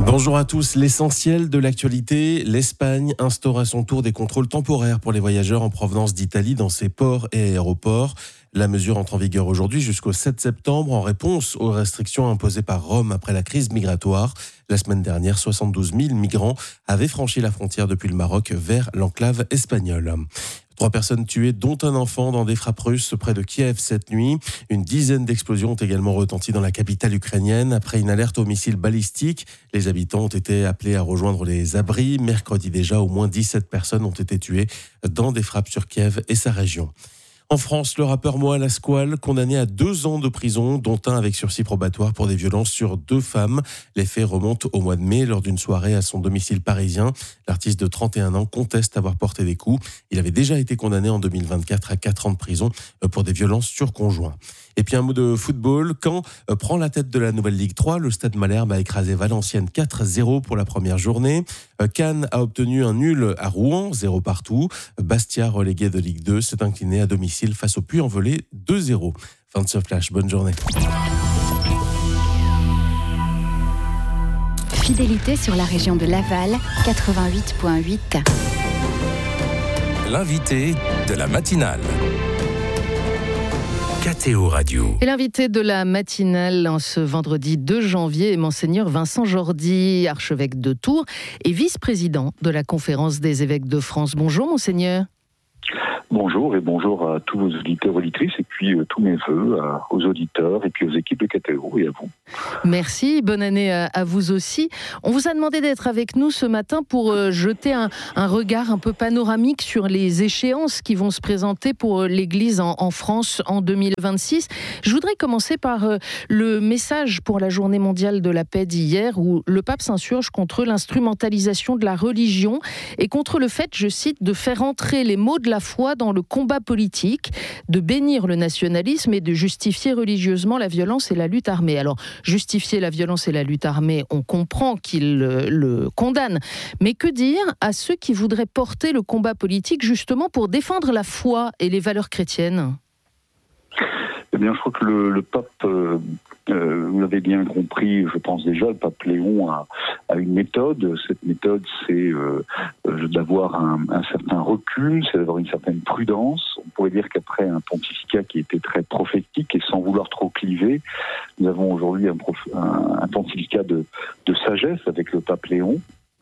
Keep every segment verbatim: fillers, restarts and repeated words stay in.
Bonjour à tous, l'essentiel de l'actualité, l'Espagne instaure à son tour des contrôles temporaires pour les voyageurs en provenance d'Italie dans ses ports et aéroports. La mesure entre en vigueur aujourd'hui jusqu'au sept septembre en réponse aux restrictions imposées par Rome après la crise migratoire. La semaine dernière, soixante-douze mille migrants avaient franchi la frontière depuis le Maroc vers l'enclave espagnole. Trois personnes tuées, dont un enfant, dans des frappes russes près de Kiev cette nuit. Une dizaine d'explosions ont également retenti dans la capitale ukrainienne. Après une alerte au missile balistique, les habitants ont été appelés à rejoindre les abris. Mercredi déjà, au moins dix-sept personnes ont été tuées dans des frappes sur Kiev et sa région. En France, le rappeur Moa Lasquale, condamné à deux ans de prison, dont un avec sursis probatoire pour des violences sur deux femmes. Les faits remontent au mois de mai, lors d'une soirée à son domicile parisien. L'artiste de trente et un ans conteste avoir porté des coups. Il avait déjà été condamné en deux mille vingt-quatre à quatre ans de prison pour des violences sur conjoint. Et puis un mot de football. Caen prend la tête de la nouvelle Ligue trois. Le Stade Malherbe a écrasé Valenciennes quatre zéro pour la première journée. Cannes a obtenu un nul à Rouen, zéro partout. Bastia, relégué de Ligue deux, s'est incliné à domicile face au Puy-en-Velay, deux zéro. Fin de ce flash, bonne journée. Fidélité sur la région de Laval, quatre-vingt-huit virgule huit. L'invité de la matinale. K T O Radio. Et l'invité de la matinale en ce vendredi deux janvier est Monseigneur Vincent Jordi, archevêque de Tours et vice-président de la Conférence des évêques de France. Bonjour Monseigneur. Bonjour et bonjour à tous vos auditeurs, auditrices et puis euh, tous mes vœux euh, aux auditeurs et puis aux équipes de K T O et à vous. Merci, bonne année à, à vous aussi. On vous a demandé d'être avec nous ce matin pour euh, jeter un, un regard un peu panoramique sur les échéances qui vont se présenter pour l'Église en, en France en deux mille vingt-six. Je voudrais commencer par euh, le message pour la Journée mondiale de la paix d'hier où le pape s'insurge contre l'instrumentalisation de la religion et contre le fait, je cite, de faire entrer les mots de la foi dans le combat politique, de bénir le nationalisme et de justifier religieusement la violence et la lutte armée. Alors, justifier la violence et la lutte armée, on comprend qu'il le, le condamne. Mais que dire à ceux qui voudraient porter le combat politique justement pour défendre la foi et les valeurs chrétiennes ? Eh bien, je crois que le, le pape, euh, euh, vous l'avez bien compris, je pense déjà, le pape Léon a, a une méthode. Cette méthode, c'est euh, euh, d'avoir un, un certain recul, c'est d'avoir une certaine prudence. On pourrait dire qu'après un pontificat qui était très prophétique et sans vouloir trop cliver, nous avons aujourd'hui un, prof, un, un pontificat de, de sagesse avec le pape Léon.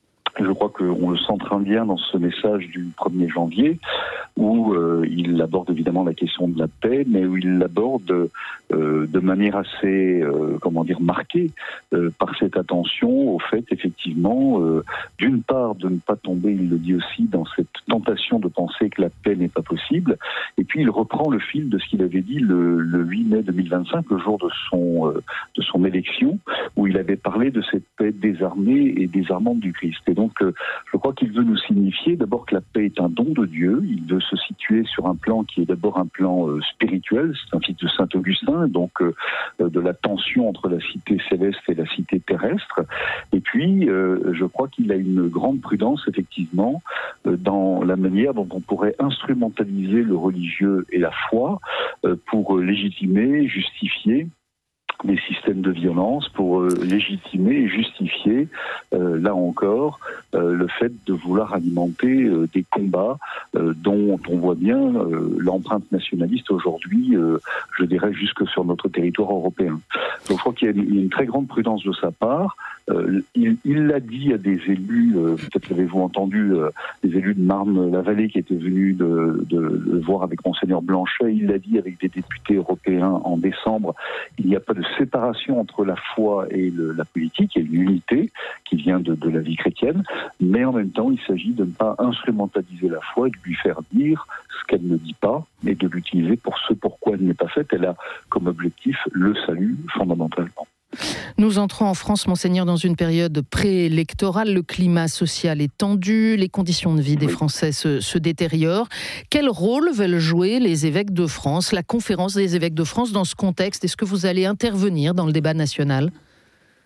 Je crois qu'on le sent très bien dans ce message du premier janvier où euh, il aborde évidemment la question de la paix, mais où il l'aborde euh, de manière assez, euh, comment dire, marquée euh, par cette attention au fait, effectivement, euh, d'une part, de ne pas tomber, il le dit aussi, dans cette tentation de penser que la paix n'est pas possible, et puis il reprend le fil de ce qu'il avait dit le, le huit mai deux mille vingt-cinq, le jour de son, euh, de son élection, où il avait parlé de cette paix désarmée et désarmante du Christ. Et donc, euh, je crois qu'il veut nous signifier d'abord que la paix est un don de Dieu. Il veut se situer sur un plan qui est d'abord un plan euh, spirituel. C'est un fils de Saint Augustin, donc euh, de la tension entre la cité céleste et la cité terrestre. Et puis, euh, je crois qu'il a une grande prudence, effectivement, euh, dans la manière dont on pourrait instrumentaliser le religieux et la foi euh, pour légitimer, justifier des systèmes de violence, pour euh, légitimer et justifier, euh, là encore, euh, le fait de vouloir alimenter euh, des combats euh, dont on voit bien euh, l'empreinte nationaliste aujourd'hui, euh, je dirais, jusque sur notre territoire européen. Donc je crois qu'il y a une, il y a une très grande prudence de sa part. Euh, il, il l'a dit à des élus, euh, peut-être l'avez-vous entendu, euh, des élus de Marne-la-Vallée qui étaient venus de, de, de voir avec Monseigneur Blanchet, il l'a dit avec des députés européens en décembre, il n'y a pas de séparation entre la foi et le, la politique, il y a une unité qui vient de, de la vie chrétienne, mais en même temps il s'agit de ne pas instrumentaliser la foi et de lui faire dire ce qu'elle ne dit pas, et de l'utiliser pour ce pourquoi elle n'est pas faite. Elle a comme objectif le salut fondamentalement. Nous entrons en France, Monseigneur, dans une période préélectorale. Le climat social est tendu, les conditions de vie des Français se, se détériorent. Quel rôle veulent jouer les évêques de France, la conférence des évêques de France dans ce contexte ? Est-ce que vous allez intervenir dans le débat national ?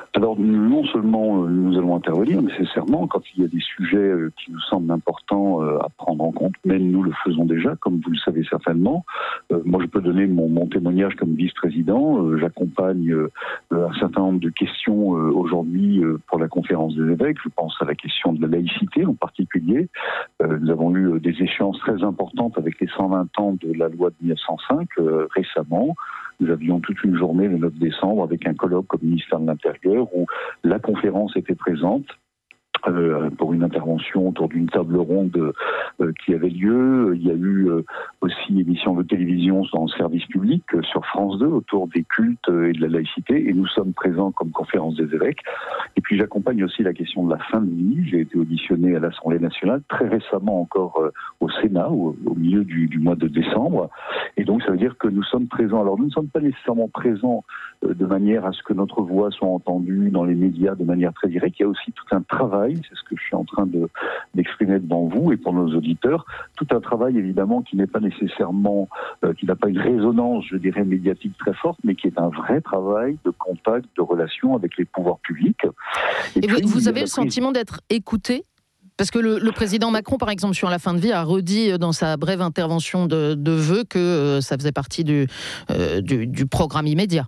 Alors non seulement euh, nous allons intervenir nécessairement quand il y a des sujets euh, qui nous semblent importants euh, à prendre en compte, mais nous le faisons déjà, comme vous le savez certainement. Euh, moi je peux donner mon, mon témoignage comme vice-président. Euh, j'accompagne euh, un certain nombre de questions euh, aujourd'hui euh, pour la conférence des évêques. Je pense à la question de la laïcité en particulier. Euh, nous avons eu euh, des échéances très importantes avec les cent vingt ans de la loi de mille neuf cent cinq euh, récemment. Nous avions toute une journée le neuf décembre avec un colloque au ministère de l'Intérieur où la conférence était présente. Euh, pour une intervention autour d'une table ronde euh, qui avait lieu. Il y a eu euh, aussi émission de télévision dans le service public euh, sur France deux autour des cultes euh, et de la laïcité, et nous sommes présents comme conférence des évêques. Et puis j'accompagne aussi la question de la fin de vie. J'ai été auditionné à l'Assemblée nationale, très récemment encore euh, au Sénat, au, au milieu du, du mois de décembre. Et donc ça veut dire que nous sommes présents. Alors nous ne sommes pas nécessairement présents euh, de manière à ce que notre voix soit entendue dans les médias de manière très directe. Il y a aussi tout un travail, c'est ce que je suis en train de, d'exprimer devant vous et pour nos auditeurs, tout un travail évidemment qui n'est pas nécessairement, euh, qui n'a pas une résonance, je dirais, médiatique très forte, mais qui est un vrai travail de contact, de relation avec les pouvoirs publics. Et, et puis, vous, vous avez le prise... sentiment d'être écouté ? Parce que le, le président Macron, par exemple, sur la fin de vie, a redit dans sa brève intervention de, de vœux que euh, ça faisait partie du, euh, du, du programme immédiat.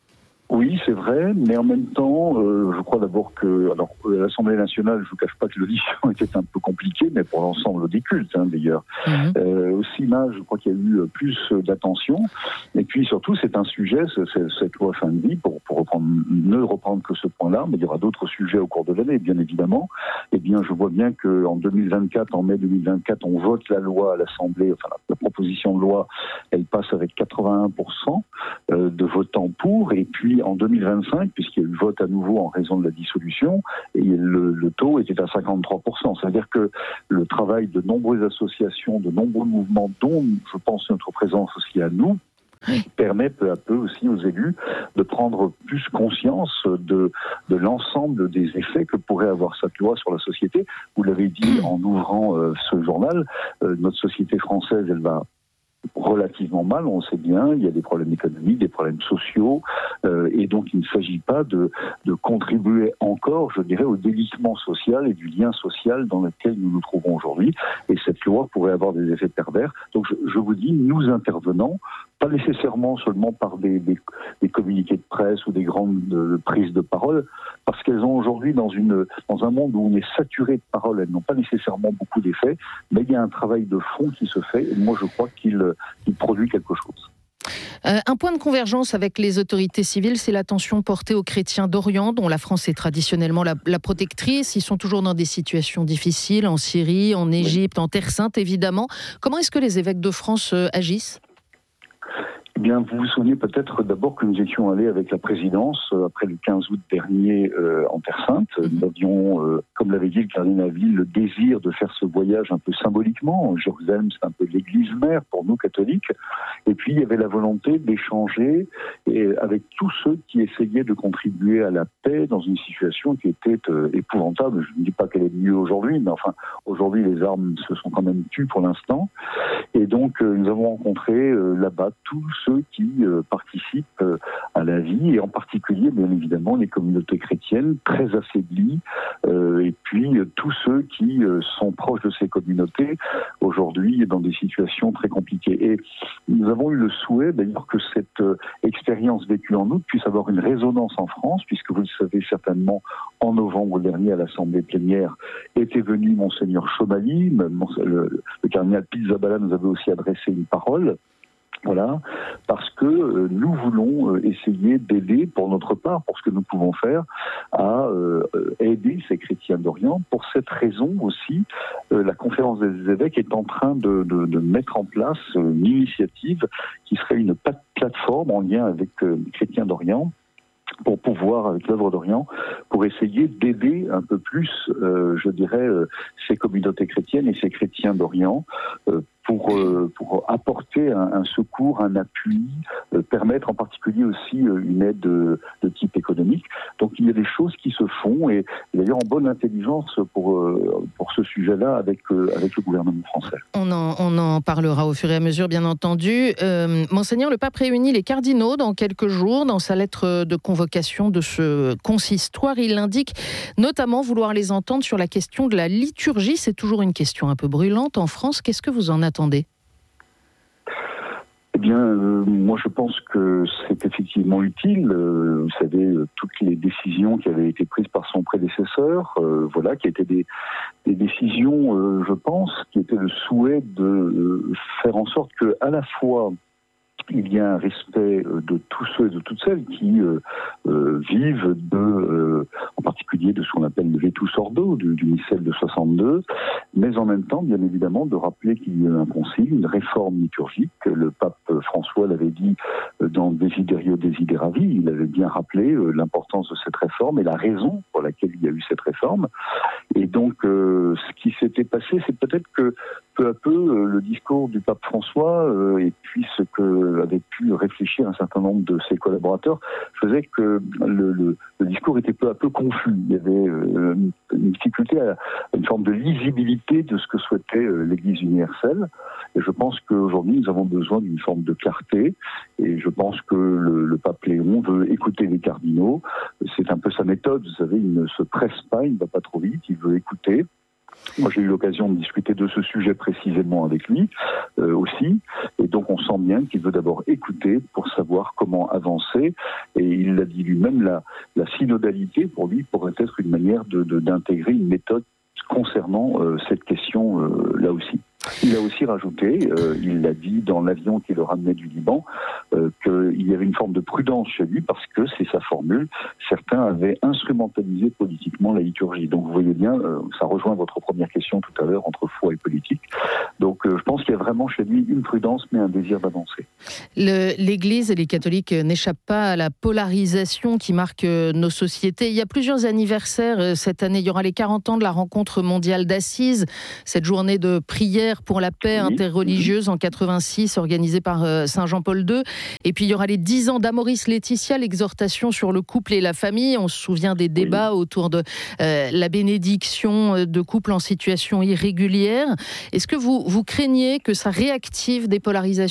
Oui, c'est vrai, mais en même temps, euh, je crois d'abord que, alors, à l'Assemblée nationale, je ne vous cache pas que l'audition était un peu compliquée, mais pour l'ensemble des cultes, hein, d'ailleurs. Mmh. Euh, au Sénat, je crois qu'il y a eu plus d'attention, et puis surtout, c'est un sujet, c'est, c'est, cette loi fin de vie, pour, pour reprendre, ne reprendre que ce point-là, mais il y aura d'autres sujets au cours de l'année, bien évidemment. Eh bien, je vois bien qu'en deux mille vingt-quatre, en mai deux mille vingt-quatre, on vote la loi à l'Assemblée, enfin, la, la proposition de loi, elle passe avec quatre-vingt-un pour cent de votants pour, et puis en deux mille vingt-cinq, puisqu'il y a eu vote à nouveau en raison de la dissolution, et le, le taux était à cinquante-trois pour cent. C'est-à-dire que le travail de nombreuses associations, de nombreux mouvements, dont je pense notre présence aussi à nous, permet peu à peu aussi aux élus de prendre plus conscience de, de l'ensemble des effets que pourrait avoir cette loi sur la société. Vous l'avez dit en ouvrant euh, ce journal, euh, notre société française, elle va relativement mal, on le sait bien, il y a des problèmes économiques, des problèmes sociaux, euh, et donc il ne s'agit pas de, de contribuer encore, je dirais, au délitement social et du lien social dans lequel nous nous trouvons aujourd'hui, et cette loi pourrait avoir des effets pervers. Donc je, je vous dis, nous intervenons, pas nécessairement seulement par des, des, des communiqués de presse ou des grandes euh, prises de parole, parce qu'elles ont aujourd'hui, dans, une, dans un monde où on est saturé de paroles, elles n'ont pas nécessairement beaucoup d'effets, mais il y a un travail de fond qui se fait, et moi je crois qu'il, qu'il produit quelque chose. Euh, un point de convergence avec les autorités civiles, c'est l'attention portée aux chrétiens d'Orient, dont la France est traditionnellement la, la protectrice. Ils sont toujours dans des situations difficiles, en Syrie, en Égypte, oui. En Terre Sainte, évidemment. Comment est-ce que les évêques de France euh, agissent ? Eh bien, vous vous souvenez peut-être d'abord que nous étions allés avec la présidence, euh, après le quinze août dernier, euh, en Terre Sainte. Mm-hmm. Nous avions, euh, comme l'avait dit le cardinal Ville, le désir de faire ce voyage un peu symboliquement. Jérusalem, c'est un peu l'église mère pour nous, catholiques. Et puis, il y avait la volonté d'échanger et, avec tous ceux qui essayaient de contribuer à la paix dans une situation qui était euh, épouvantable. Je ne dis pas qu'elle est mieux aujourd'hui, mais enfin, aujourd'hui, les armes se sont quand même tues pour l'instant. Et donc, euh, nous avons rencontré euh, là-bas tous ceux qui euh, participent euh, à la vie, et en particulier, bien évidemment, les communautés chrétiennes très affaiblies, euh, et puis euh, tous ceux qui euh, sont proches de ces communautés aujourd'hui dans des situations très compliquées. Et nous avons eu le souhait, d'ailleurs, que cette euh, expérience vécue en août puisse avoir une résonance en France, puisque vous le savez certainement, en novembre dernier, à l'Assemblée plénière, était venu Monseigneur Chomali, le, le cardinal Pizzaballa nous avait aussi adressé une parole. Voilà, parce que euh, nous voulons euh, essayer d'aider, pour notre part, pour ce que nous pouvons faire, à euh, aider ces chrétiens d'Orient. Pour cette raison aussi, euh, la conférence des évêques est en train de, de, de mettre en place une initiative qui serait une plateforme en lien avec euh, les chrétiens d'Orient, pour pouvoir, avec l'œuvre d'Orient, pour essayer d'aider un peu plus, euh, je dirais, euh, ces communautés chrétiennes et ces chrétiens d'Orient, euh, pour, euh, pour apporter un, un secours, un appui, euh, permettre en particulier aussi euh, une aide de, de type économique. Donc qu'il y a des choses qui se font, et, et d'ailleurs en bonne intelligence pour, euh, pour ce sujet-là avec, euh, avec le gouvernement français. On en, on en parlera au fur et à mesure, bien entendu. Euh, Monseigneur, le pape réunit les cardinaux dans quelques jours. Dans sa lettre de convocation de ce consistoire, il indique notamment vouloir les entendre sur la question de la liturgie. C'est toujours une question un peu brûlante en France. Qu'est-ce que vous en attendez ? Eh bien, euh, moi je pense que c'est effectivement utile. Euh, vous savez, euh, toutes les décisions qui avaient été prises par son prédécesseur, euh, voilà, qui étaient des, des décisions, euh, je pense, qui étaient le souhait de euh, faire en sorte que, à la fois, il y a un respect de tous ceux et de toutes celles qui euh, euh, vivent de, euh, en particulier de ce qu'on appelle le Vetus Ordo, du, du missel de soixante-deux, mais en même temps, bien évidemment, de rappeler qu'il y a un concile, une réforme liturgique. Le pape François l'avait dit dans Desiderio Desideravi, il avait bien rappelé euh, l'importance de cette réforme et la raison pour laquelle il y a eu cette réforme. Et donc, euh, ce qui s'était passé, c'est peut-être que peu à peu, euh, le discours du pape François euh, et puis ce que avait pu réfléchir un certain nombre de ses collaborateurs faisait que le, le, le discours était peu à peu confus. Il y avait euh, une difficulté à, à une forme de lisibilité de ce que souhaitait euh, l'Église universelle. Et je pense qu'aujourd'hui, nous avons besoin d'une forme de clarté. Et je pense que le, le pape Léon veut écouter les cardinaux. C'est un peu sa méthode. Vous savez, il ne se presse pas, il ne va pas trop vite, il veut écouter. Moi, j'ai eu l'occasion de discuter de ce sujet précisément avec lui euh, aussi. Et donc, on sent bien qu'il veut d'abord écouter pour savoir comment avancer. Et il l'a dit lui-même, la, la synodalité, pour lui, pourrait être une manière de, de, d'intégrer une méthode concernant euh, cette question euh, là aussi. Il a aussi rajouté, euh, il l'a dit dans l'avion qui le ramenait du Liban, euh, qu'il y avait une forme de prudence chez lui parce que, c'est sa formule, certains avaient instrumentalisé politiquement la liturgie. Donc vous voyez bien, euh, ça rejoint votre première question tout à l'heure entre foi et politique. Donc euh, je pense qu'il y a vraiment chez lui une prudence mais un désir d'avancer. Le, L'Église et les catholiques n'échappent pas à la polarisation qui marque nos sociétés. Il y a plusieurs anniversaires cette année. Il y aura les quarante ans de la rencontre mondiale d'Assise, cette journée de prière pour la paix oui. interreligieuse en quatre-vingt-six, organisée par Saint Jean-Paul deux. Et puis il y aura les dix ans d'Amoris Laetitia, l'exhortation sur le couple et la famille. On se souvient des débats oui. autour de euh, la bénédiction de couples en situation irrégulière. Est-ce que vous, vous craignez que ça réactive des polarisations ?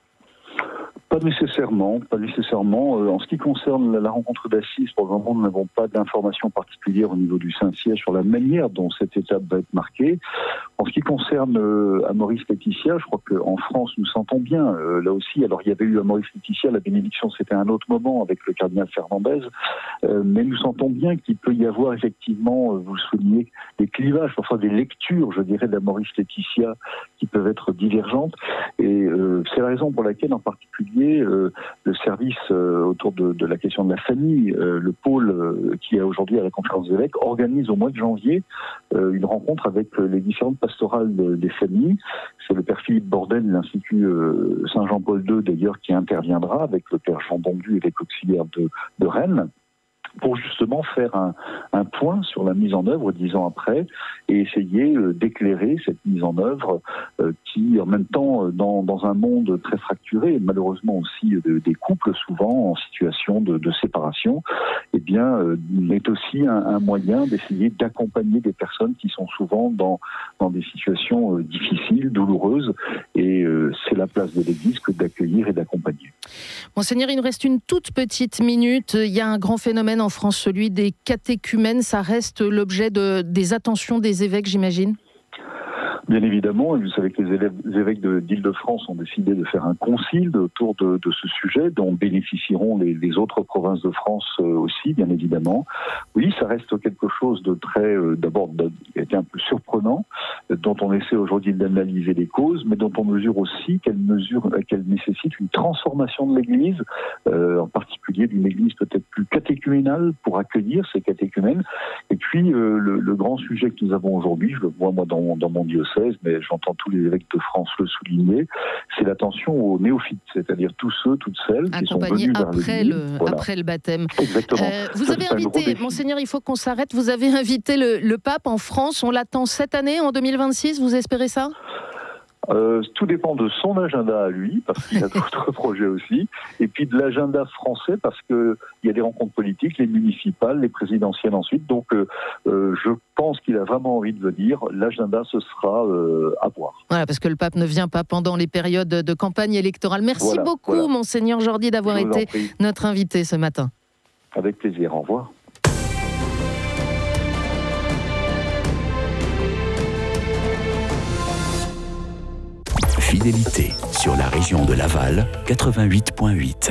Pas nécessairement, pas nécessairement. Euh, en ce qui concerne la, la rencontre d'Assise, pour le moment, nous n'avons pas d'informations particulières au niveau du Saint-Siège sur la manière dont cette étape va être marquée. En ce qui concerne euh, Amoris Laetitia, je crois qu'en France, nous sentons bien, euh, là aussi, alors il y avait eu Amoris Laetitia, la bénédiction, c'était un autre moment avec le cardinal Fernandez, euh, mais nous sentons bien qu'il peut y avoir effectivement, euh, vous le soulignez, des clivages, parfois des lectures, je dirais, d'Amoris Laetitia qui peuvent être divergentes. Et euh, c'est la raison pour laquelle, en particulier, Euh, le service euh, autour de, de la question de la famille, euh, le pôle euh, qui est aujourd'hui à la conférence des évêques, organise au mois de janvier euh, une rencontre avec euh, les différentes pastorales de, des familles. C'est le père Philippe Borden de l'Institut euh, Saint Jean-Paul deux d'ailleurs qui interviendra avec le père Jean Bondu, évêque auxiliaire de, de Rennes, pour justement faire un, un point sur la mise en œuvre dix ans après et essayer euh, d'éclairer cette mise en œuvre euh, qui, en même temps, dans, dans un monde très fracturé, et malheureusement aussi euh, des couples souvent en situation de, de séparation, eh bien, euh, est aussi un, un moyen d'essayer d'accompagner des personnes qui sont souvent dans, dans des situations euh, difficiles, douloureuses, et euh, c'est la place de l'Église que d'accueillir et d'accompagner. Monseigneur, il nous reste une toute petite minute. Il y a un grand phénomène en France, celui des catéchumènes. Ça reste l'objet de, des attentions des évêques, j'imagine ? Bien évidemment, et vous savez que les, élèves, les évêques de, d'Île-de-France ont décidé de faire un concile autour de, de ce sujet, dont bénéficieront les, les autres provinces de France aussi, bien évidemment. Oui, ça reste quelque chose de très, euh, d'abord, de, qui a été un peu surprenant, dont on essaie aujourd'hui d'analyser les causes, mais dont on mesure aussi qu'elle mesure, qu'elle nécessite une transformation de l'Église, euh, en particulier d'une Église peut-être plus catéchuménale pour accueillir ces catéchumènes. Et puis, euh, le, le grand sujet que nous avons aujourd'hui, je le vois moi dans, dans mon diocèse, mais j'entends tous les évêques de France le souligner, c'est l'attention aux néophytes, c'est-à-dire tous ceux, toutes celles qui sont venus vers l'Église. Le, voilà. Après le baptême. Exactement. Euh, vous Ça, avez invité, Monseigneur, il faut qu'on s'arrête, vous avez invité le, le pape en France, on l'attend cette année, en deux mille vingt-six, vous espérez ça ? Euh, tout dépend de son agenda à lui, parce qu'il a d'autres projets aussi, et puis de l'agenda français, parce qu'il y a des rencontres politiques, les municipales, les présidentielles ensuite. Donc, euh, euh, je pense qu'il a vraiment envie de venir. L'agenda, ce sera euh, à voir. Voilà, parce que le pape ne vient pas pendant les périodes de campagne électorale. Merci voilà, beaucoup, voilà. Monseigneur Jordi, d'avoir été notre invité ce matin. Avec plaisir. Au revoir. Fidélité sur la région de Laval, quatre-vingt-huit virgule huit.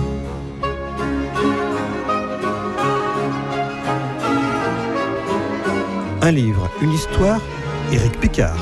Un livre, une histoire, Éric Picard.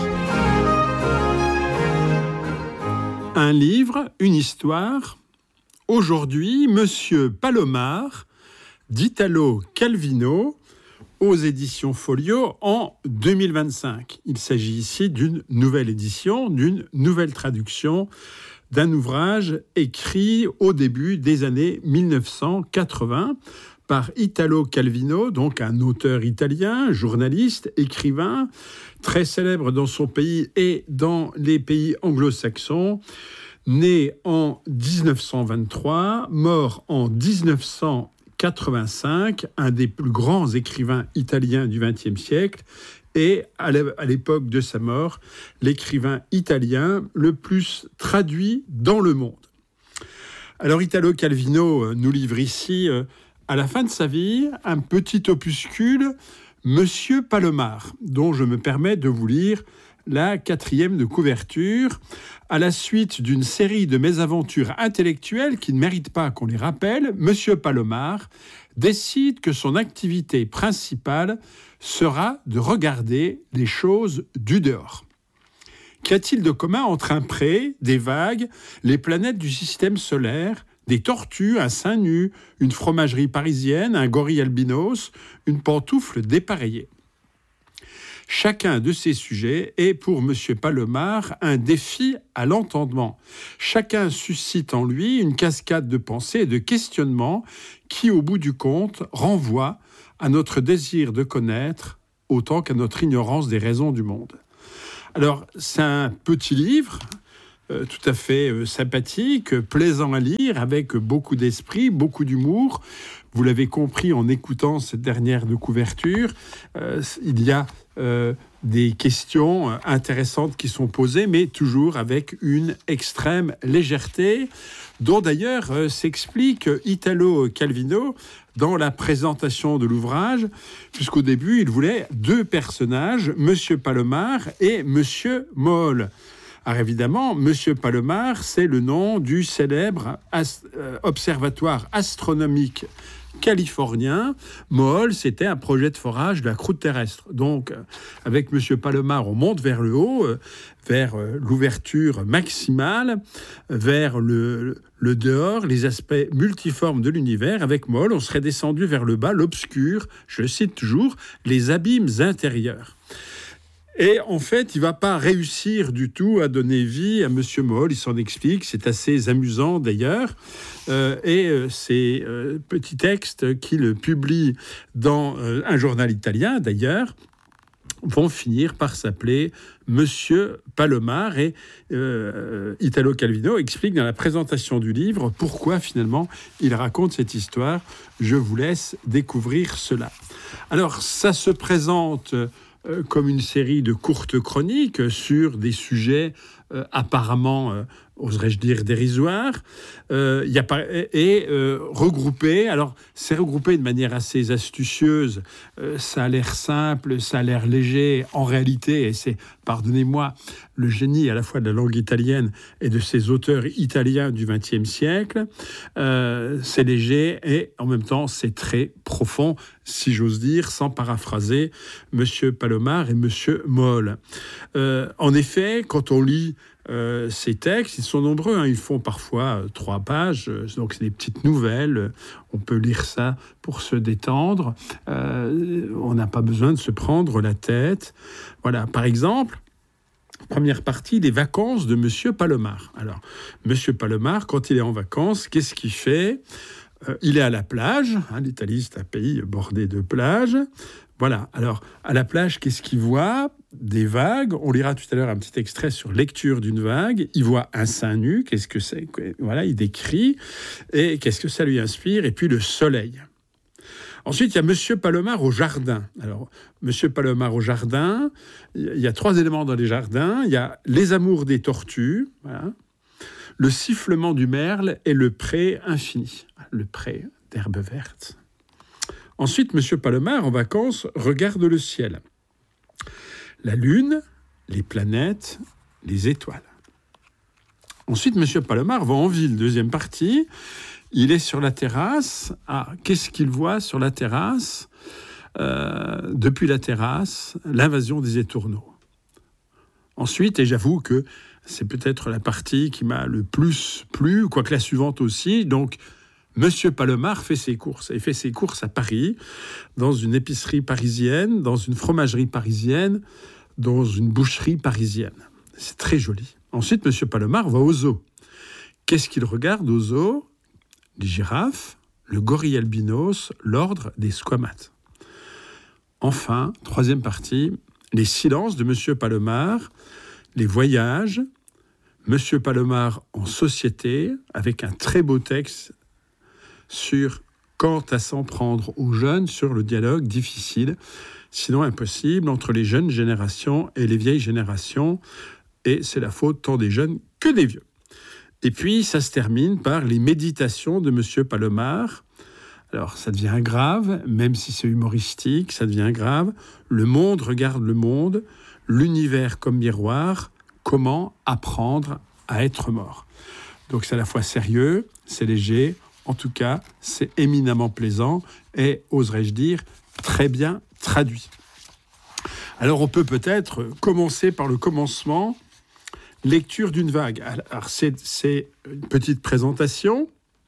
Un livre, une histoire. Aujourd'hui, Monsieur Palomar, d'Italo Calvino, aux éditions Folio en deux mille vingt-cinq. Il s'agit ici d'une nouvelle édition, d'une nouvelle traduction d'un ouvrage écrit au début des années mille neuf cent quatre-vingts par Italo Calvino, donc un auteur italien, journaliste, écrivain, très célèbre dans son pays et dans les pays anglo-saxons, né en dix-neuf cent vingt-trois, mort en dix-neuf cent quatre-vingt-cinq, un des plus grands écrivains italiens du vingtième siècle, et à l'époque de sa mort, l'écrivain italien le plus traduit dans le monde. Alors Italo Calvino nous livre ici, à la fin de sa vie, un petit opuscule, Monsieur Palomar, dont je me permets de vous lire la quatrième de couverture, à la suite d'une série de mésaventures intellectuelles qui ne méritent pas qu'on les rappelle. Monsieur Palomar décide que son activité principale sera de regarder les choses du dehors. Qu'y a-t-il de commun entre un pré, des vagues, les planètes du système solaire, des tortues, un sein nu, une fromagerie parisienne, un gorille albinos, une pantoufle dépareillée? Chacun de ces sujets est pour M. Palomar un défi à l'entendement. Chacun suscite en lui une cascade de pensées et de questionnements qui, au bout du compte, renvoient à notre désir de connaître autant qu'à notre ignorance des raisons du monde. Alors, c'est un petit livre, euh, tout à fait euh, sympathique, plaisant à lire, avec beaucoup d'esprit, beaucoup d'humour. Vous l'avez compris en écoutant cette dernière de couverture, euh, il y a euh, des questions intéressantes qui sont posées, mais toujours avec une extrême légèreté, dont d'ailleurs euh, s'explique Italo Calvino dans la présentation de l'ouvrage, puisqu'au début, il voulait deux personnages, Monsieur Palomar et Monsieur Moll. Alors évidemment, Monsieur Palomar, c'est le nom du célèbre as- euh, observatoire astronomique californien. Moll, c'était un projet de forage de la croûte terrestre. Donc, avec Monsieur Palomar, on monte vers le haut, euh, vers euh, l'ouverture maximale, vers le, le dehors, les aspects multiformes de l'univers. Avec Moll, on serait descendu vers le bas, l'obscur, je cite toujours, les abîmes intérieurs. Et en fait, il ne va pas réussir du tout à donner vie à Monsieur Moll. Il s'en explique, c'est assez amusant d'ailleurs. Euh, et euh, ces euh, petits textes qu'il publie dans euh, un journal italien d'ailleurs vont finir par s'appeler Monsieur Palomar. Et euh, Italo Calvino explique dans la présentation du livre pourquoi finalement il raconte cette histoire. Je vous laisse découvrir cela. Alors, ça se présente Euh, comme une série de courtes chroniques sur des sujets euh, apparemment, euh, oserais-je dire, dérisoires, euh, y a pas, et, et euh, regroupés. Alors, c'est regroupé de manière assez astucieuse. Euh, ça a l'air simple, ça a l'air léger. En réalité, et c'est, pardonnez-moi, le génie à la fois de la langue italienne et de ces auteurs italiens du vingtième siècle, euh, c'est léger et en même temps, c'est très profond, si j'ose dire, sans paraphraser Monsieur Palomar et Monsieur Moll. Euh, en effet, quand on lit Euh, ces textes, ils sont nombreux, hein. Ils font parfois euh, trois pages, euh, donc c'est des petites nouvelles, euh, on peut lire ça pour se détendre, euh, on n'a pas besoin de se prendre la tête. Voilà, par exemple, première partie, des vacances de Monsieur Palomar. Alors, Monsieur Palomar, quand il est en vacances, qu'est-ce qu'il fait ? euh, il est à la plage. Hein, L'Italie, c'est un pays bordé de plages. Voilà. Alors, à la plage, qu'est-ce qu'il voit ? Des vagues. On lira tout à l'heure un petit extrait sur lecture d'une vague. Il voit un sein nu. Qu'est-ce que c'est ? Voilà, il décrit. Et qu'est-ce que ça lui inspire ? Et puis le soleil. Ensuite, il y a Monsieur Palomar au jardin. Alors, Monsieur Palomar au jardin, il y a trois éléments dans les jardins. Il y a les amours des tortues, voilà, le sifflement du merle et le pré infini, le pré d'herbe verte. Ensuite, Monsieur Palomar, en vacances, regarde le ciel. La lune, les planètes, les étoiles. Ensuite, Monsieur Palomar va en ville, deuxième partie. Il est sur la terrasse. Ah, qu'est-ce qu'il voit sur la terrasse ? euh, Depuis la terrasse, l'invasion des étourneaux. Ensuite, et j'avoue que c'est peut-être la partie qui m'a le plus plu, quoique la suivante aussi. Donc, Monsieur Palomar fait ses courses. Il fait ses courses à Paris, dans une épicerie parisienne, dans une fromagerie parisienne, dans une boucherie parisienne. C'est très joli. Ensuite, Monsieur Palomar va au zoo. Qu'est-ce qu'il regarde au zoo ? Les girafes, le gorille albinos, l'ordre des squamates. Enfin, troisième partie, les silences de Monsieur Palomar, les voyages, Monsieur Palomar en société, avec un très beau texte sur quand à s'en prendre aux jeunes, sur le dialogue difficile, sinon impossible, entre les jeunes générations et les vieilles générations, et c'est la faute tant des jeunes que des vieux. Et puis, ça se termine par les méditations de Monsieur Palomar. Alors, ça devient grave, même si c'est humoristique, ça devient grave. Le monde regarde le monde, l'univers comme miroir, comment apprendre à être mort. Donc, c'est à la fois sérieux, c'est léger, en tout cas, c'est éminemment plaisant et, oserais-je dire, très bien traduit. Alors, on peut peut-être commencer par le commencement. Lecture d'une vague. Alors, c'est, c'est une petite présentation.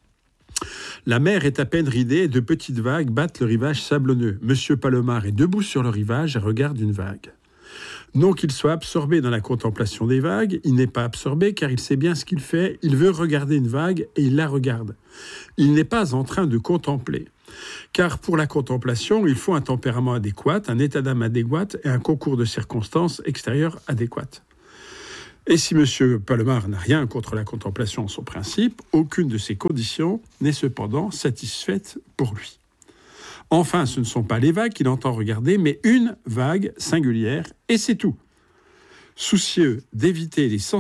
La mer est à peine ridée et de petites vagues battent le rivage sablonneux. Monsieur Palomar est debout sur le rivage et regarde une vague. Non qu'il soit absorbé dans la contemplation des vagues, il n'est pas absorbé car il sait bien ce qu'il fait. Il veut regarder une vague et il la regarde. Il n'est pas en train de contempler. Car pour la contemplation, il faut un tempérament adéquat, un état d'âme adéquat et un concours de circonstances extérieures adéquat. Et si M. Palomar n'a rien contre la contemplation en son principe, aucune de ces conditions n'est cependant satisfaite pour lui. Enfin, ce ne sont pas les vagues qu'il entend regarder, mais une vague singulière, et c'est tout. Soucieux d'éviter les